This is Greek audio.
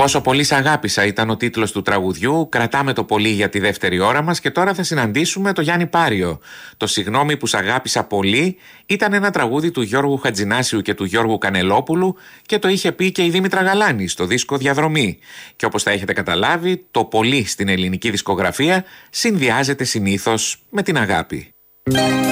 «Πόσο πολύ σ' αγάπησα» ήταν ο τίτλος του τραγουδιού. Κρατάμε το πολύ για τη δεύτερη ώρα μας και τώρα θα συναντήσουμε το Γιάννη Πάριο. Το «Συγγνώμη που σ' αγάπησα πολύ» ήταν ένα τραγούδι του Γιώργου Χατζηνάσιου και του Γιώργου Κανελόπουλου και το είχε πει και η Δήμητρα Γαλάνη στο δίσκο «Διαδρομή». Και όπως θα έχετε καταλάβει, το πολύ στην ελληνική δισκογραφία συνδυάζεται συνήθως με την αγάπη.